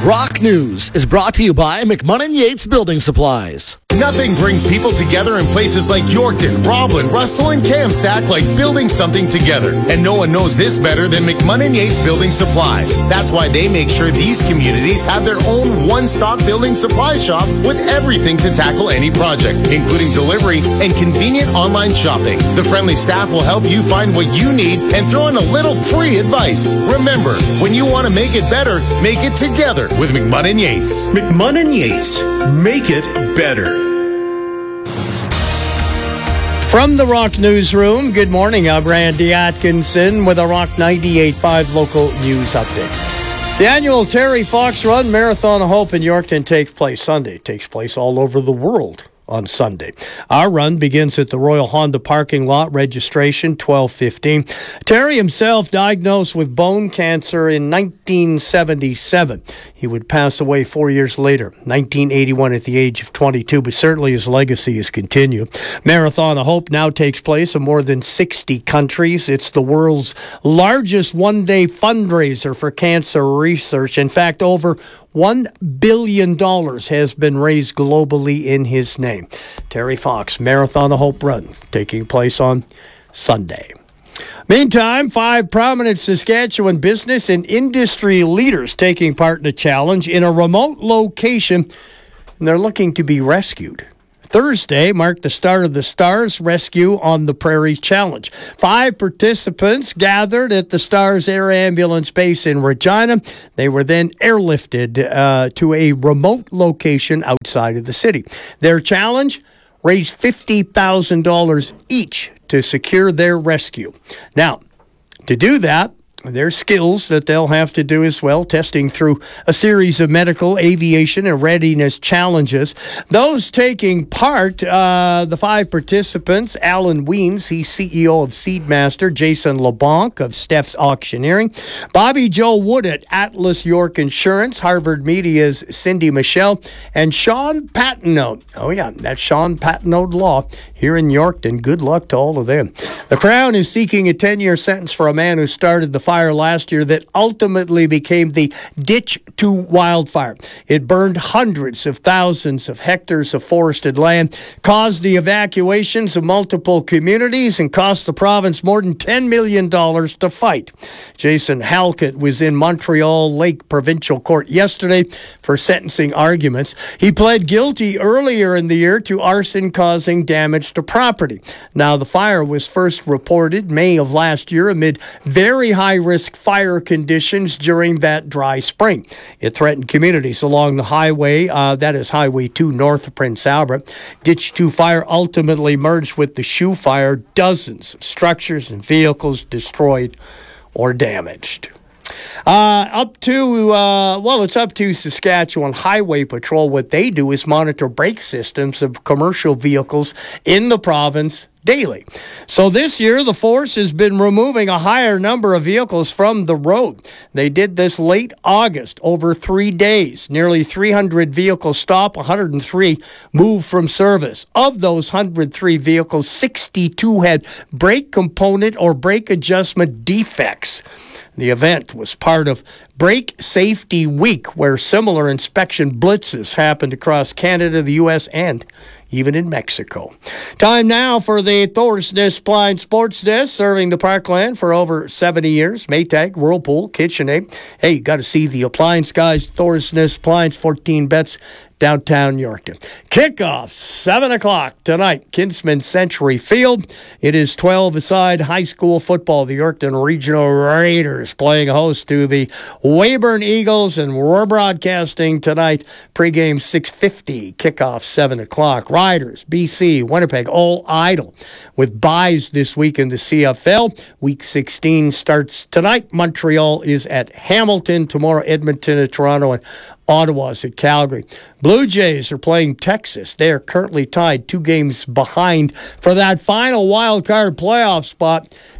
Rock News is brought to you by McMunn & Yates Building Supplies. Nothing brings people together in places like Yorkton, Roblin, Russell, and Kamsack like building something together. And no one knows this better than McMunn & Yates Building Supplies. That's why they make sure these communities have their own one-stop building supply shop with everything to tackle any project, including delivery and convenient online shopping. The friendly staff will help you find what you need and throw in a little free advice. Remember, when you want to make it better, make it together with McMunn & Yates. McMunn & Yates. Make it better. From the Rock Newsroom, good morning. I'm Randy Atkinson with a Rock 98.5 local news update. The annual Terry Fox Run Marathon of Hope in Yorkton takes place Sunday. It takes place all over the world on Sunday. Our run begins at the Royal Honda parking lot, registration 12:15. Terry himself diagnosed with bone cancer in 1977. He would pass away 4 years later, 1981, at the age of 22, but certainly his legacy has continued. Marathon of Hope now takes place in more than 60 countries. It's the world's largest one-day fundraiser for cancer research. In fact, over $1 billion has been raised globally in his name. Terry Fox, Marathon of Hope Run, taking place on Sunday. Meantime, 5 prominent Saskatchewan business and industry leaders taking part in a challenge in a remote location, and they're looking to be rescued. Thursday marked the start of the STARS Rescue on the Prairies Challenge. 5 participants gathered at the STARS Air Ambulance Base in Regina. They were then airlifted to a remote location outside of the city. Their challenge raised $50,000 each to secure their rescue. Now, to do that, there's skills that they'll have to do as well, testing through a series of medical, aviation, and readiness challenges. Those taking part, the 5 participants, Alan Weems, he's CEO of Seedmaster, Jason LeBlanc of Steph's Auctioneering, Bobby Joe Wood at Atlas York Insurance, Harvard Media's Cindy Michelle, and Sean Patnaud. Oh yeah, that's Sean Patnaud Law here in Yorkton. Good luck to all of them. The Crown is seeking a 10-year sentence for a man who started the fire last year that ultimately became the Ditch 2 wildfire. It burned hundreds of thousands of hectares of forested land, caused the evacuations of multiple communities, and cost the province more than $10 million to fight. Jason Halkett was in Montreal Lake Provincial Court yesterday for sentencing arguments. He pled guilty earlier in the year to arson causing damage to property. Now, the fire was first reported May of last year amid very high-risk fire conditions during that dry spring. It threatened communities along the highway, that is Highway 2 north of Prince Albert. Ditch 2 fire ultimately merged with the Shoe fire. Dozens of structures and vehicles destroyed or damaged. It's up to Saskatchewan Highway Patrol. What they do is monitor brake systems of commercial vehicles in the province daily. So this year, the force has been removing a higher number of vehicles from the road. They did this late August, over 3 days. Nearly 300 vehicles stopped, 103 moved from service. Of those 103 vehicles, 62 had brake component or brake adjustment defects. The event was part of Brake Safety Week, where similar inspection blitzes happened across Canada, the U.S., and even in Mexico. Time now for the Thorsness Appliance Sports Desk, serving the Parkland for over 70 years. Maytag, Whirlpool, KitchenAid. Hey, you got to see the appliance guys. Thorsness Appliance, 14 bets, downtown Yorkton. Kickoff, 7 o'clock tonight, Kinsman Century Field. It is 12-a-side high school football. The Yorkton Regional Raiders playing host to the Weyburn Eagles, and we're broadcasting tonight. Pregame 6:50, kickoff 7 o'clock. Riders, BC, Winnipeg, all idle with byes this week in the CFL. Week 16 starts tonight. Montreal is at Hamilton. Tomorrow, Edmonton at Toronto, and Ottawa's at Calgary. Blue Jays are playing Texas. They are currently tied 2 games behind for that final wild card playoff spot.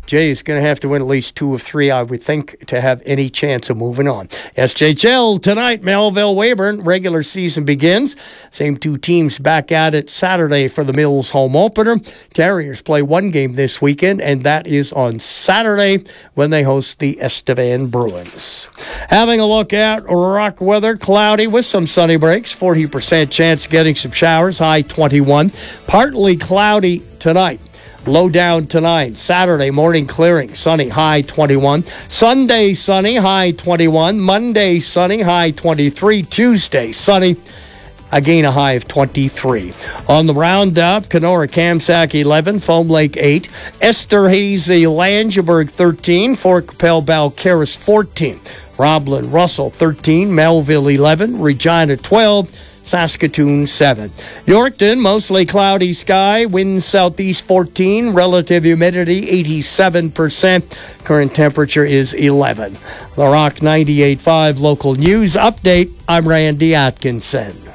Jay is going to have to win at least 2 of 3, I would think, to have any chance of moving on. SJHL tonight, Melville-Weyburn. Regular season begins. Same 2 teams back at it Saturday for the Mills home opener. Terriers play 1 game this weekend, and that is on Saturday when they host the Estevan Bruins. Having a look at rock weather, cloudy with some sunny breaks. 40% chance of getting some showers, high 21. Partly cloudy tonight. Low down to 9. Saturday morning clearing, sunny, high 21. Sunday sunny, high 21. Monday sunny, high 23. Tuesday sunny, again a high of 23. On the roundup, Kenora Kamsack 11, Foam Lake 8, Esterhazy Langeberg 13, Fort Capel Balcarres 14, Roblin Russell 13, Melville 11, Regina 12, Saskatoon 7. Yorkton, mostly cloudy sky, wind southeast 14, relative humidity 87%, current temperature is 11. The Rock 98.5 local news update, I'm Randy Atkinson.